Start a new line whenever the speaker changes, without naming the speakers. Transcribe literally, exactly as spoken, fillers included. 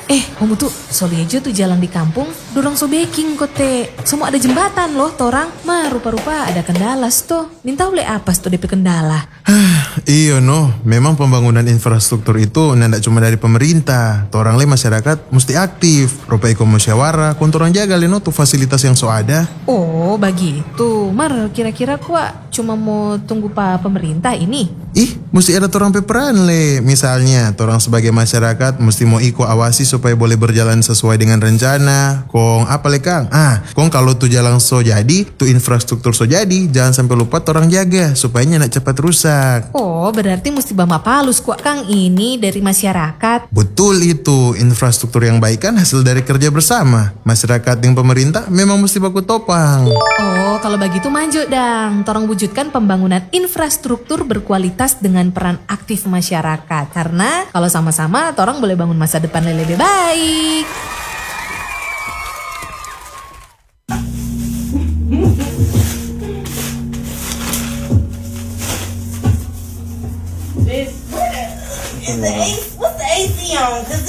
Eh, kamu tuh soalnya aja tuh jalan di kampung, dorong so baking kote. Semua ada jembatan loh, torang. Mah rupa-rupa ada kendala tuh. Minta boleh apa tuh D P kendala?
Iya no, memang pembangunan infrastruktur itu ndak cuma dari pemerintah. Torang le masyarakat mesti aktif. Rupa iko musyawarah, kontorang jaga le no tuh fasilitas yang so ada.
Oh, begitu. Mar, kira-kira kuat cuma mau tunggu pak pemerintah ini?
Ih, mesti ada torang peperan le. Misalnya, torang sebagai masyarakat mesti mau iko awasi supaya boleh berjalan sesuai dengan rencana. Kong apa le Kang? Ah, kong kalau tuh jalan so jadi, tuh infrastruktur so jadi, jangan sampai lupa torang jaga supaya ndak cepat rusak.
Oh, berarti mesti bama palus kuat Kang ini dari masyarakat.
Betul itu, infrastruktur yang baik kan hasil dari kerja bersama. Masyarakat yang pemerintah memang mesti baku topang.
Oh, kalau begitu maju dang. Torang wujudkan pembangunan infrastruktur berkualitas dengan peran aktif masyarakat. Karena kalau sama-sama, torang boleh bangun masa depan yang lebih baik.
Is the A C, what's the A C on? Cause